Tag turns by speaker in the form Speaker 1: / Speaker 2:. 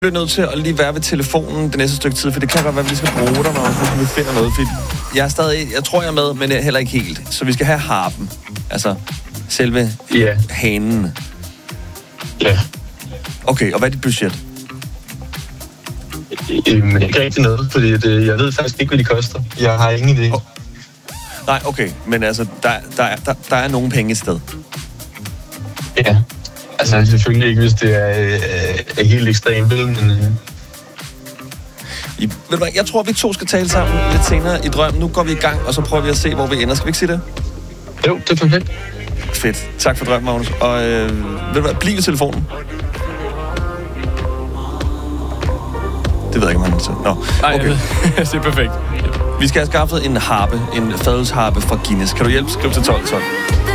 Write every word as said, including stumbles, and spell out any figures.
Speaker 1: bliver nødt til at lige være ved telefonen det næste stykke tid, for det kan godt være, at vi skal bruge dig, når vi finder noget. For jeg er stadig, jeg tror, jeg er med, men heller ikke helt. Så vi skal have harpen. Altså, selve
Speaker 2: yeah.
Speaker 1: hanen.
Speaker 2: Ja. Yeah.
Speaker 1: Okay, og hvad er dit budget?
Speaker 2: Men ikke rigtig noget, fordi det, jeg ved faktisk ikke, hvad de koster. Jeg har ingen idé.
Speaker 1: Oh. Nej, okay, men altså, der, der, der, der er nogle penge et sted.
Speaker 2: Ja. Altså, selvfølgelig ikke, hvis det er, øh, er helt ekstremt, men... Øh.
Speaker 1: I, ved du hvad, jeg tror, vi to skal tale sammen lidt senere i drøm. Nu går vi i gang, og så prøver vi at se, hvor vi ender. Skal vi ikke sige det?
Speaker 2: Jo, det er perfekt.
Speaker 1: Fedt. Tak for drøm, Magnus. Og øh, ved du hvad, bliv i telefonen. Det ved jeg ikke, om han siger. Nå,
Speaker 3: Nej,
Speaker 1: okay.
Speaker 3: Det er perfekt.
Speaker 1: Vi skal have skaffet en harpe, en fadelsharpe fra Guinness. Kan du hjælpe? Skriv til tolv tolv.